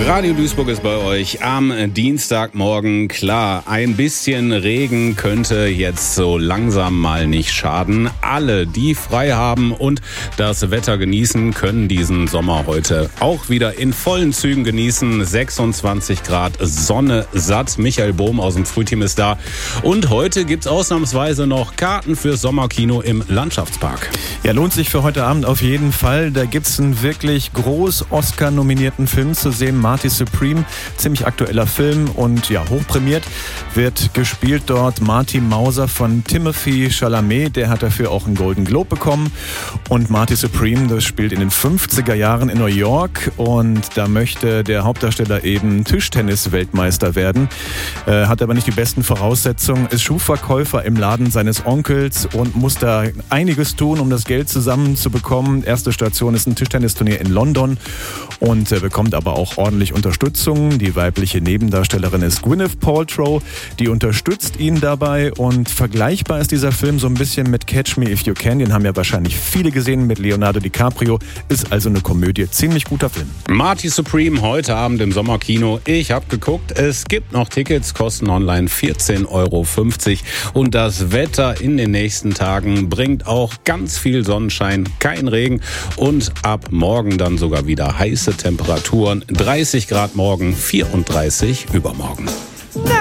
Radio Duisburg ist bei euch am Dienstagmorgen. Klar, ein bisschen Regen könnte jetzt so langsam mal nicht schaden. Alle, die frei haben und das Wetter genießen, können diesen Sommer heute auch wieder in vollen Zügen genießen. 26 Grad, Sonne satt. Michael Bohm aus dem Frühteam ist da. Und heute gibt's ausnahmsweise noch Karten fürs Sommerkino im Landschaftspark. Ja, lohnt sich für heute Abend auf jeden Fall. Da gibt's einen wirklich groß Oscar-nominierten Film zu sehen. Marty Supreme, ziemlich aktueller Film und ja, hochprämiert, wird gespielt dort Marty Mauser von Timothée Chalamet, der hat dafür auch einen Golden Globe bekommen. Und Marty Supreme, das spielt in den 50er Jahren in New York und da möchte der Hauptdarsteller eben Tischtennis-Weltmeister werden, hat aber nicht die besten Voraussetzungen, ist Schuhverkäufer im Laden seines Onkels und muss da einiges tun, um das Geld zusammenzubekommen. Erste Station ist ein Tischtennisturnier in London und bekommt aber auch ordentlich Unterstützung. Die weibliche Nebendarstellerin ist Gwyneth Paltrow, die unterstützt ihn dabei und vergleichbar ist dieser Film so ein bisschen mit Catch Me If You Can, den haben ja wahrscheinlich viele gesehen mit Leonardo DiCaprio, ist also eine Komödie, ziemlich guter Film. Marty Supreme heute Abend im Sommerkino. Ich habe geguckt, es gibt noch Tickets, kosten online 14,50 € und das Wetter in den nächsten Tagen bringt auch ganz viel Sonnenschein, kein Regen und ab morgen dann sogar wieder heiße Temperaturen. 30 Grad morgen, 34 übermorgen.